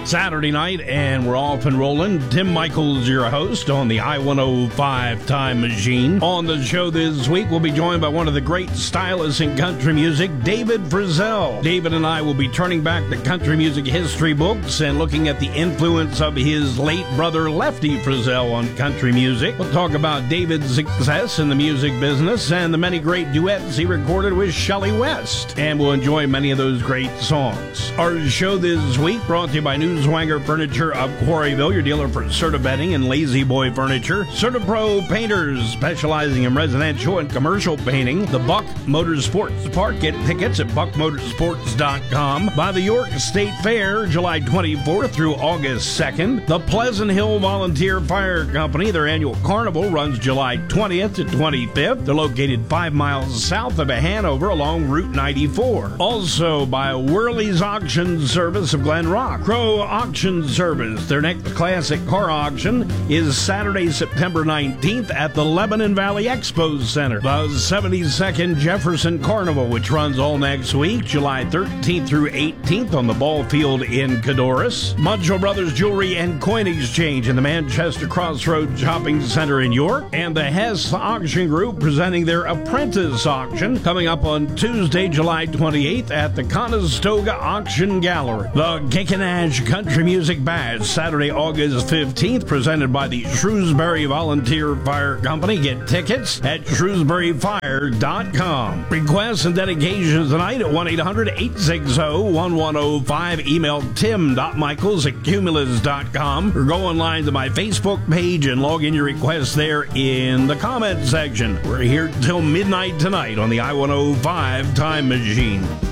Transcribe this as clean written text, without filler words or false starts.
Saturday night, and we're off and rolling. Tim Michaels, your host on the I-105 Time Machine. On the show this week, we'll be joined by one of the great stylists in country music, David Frizzell. David and I will be turning back the country music history books and looking at the influence of his late brother, Lefty Frizzell, on country music. We'll talk about David's success in the music business and the many great duets he recorded with Shelley West. And we'll enjoy many of those great songs. Our show this week brought to you by Newswanger Furniture of Quarryville, your dealer for Serta Bedding and Lazy Boy Furniture. Serta Pro Painters, specializing in residential and commercial painting. The Buck Motorsports Park. Get tickets at buckmotorsports.com. By the York State Fair, July 24th through August 2nd. The Pleasant Hill Volunteer Fire Company. Their annual carnival runs July 20th to 25th. They're located 5 miles south of Hanover along Route 94. Also by Worley's Auction Service of Glen Rock. Crow Auction Service. Their next classic car auction is Saturday, September 19th at the Lebanon Valley Expo Center. The 72nd Jefferson Carnival, which runs all next week, July 13th through 18th on the ball field in Cadorus. Muncho Brothers Jewelry and Coin Exchange in the Manchester Crossroads Shopping Center in York. And the Hess Auction Group presenting their Apprentice Auction coming up on Tuesday, July 28th at the Conestoga Auction Gallery. The Kickin' Country Music Bash, Saturday, August 15th, presented by the Shrewsbury Volunteer Fire Company. Get tickets at shrewsburyfire.com. Requests and dedications tonight at 1-800-860-1105. Email tim.michaels@cumulus.com, or go online to my Facebook page and log in your requests there in the comment section. We're here till midnight tonight on the I-105 Time Machine.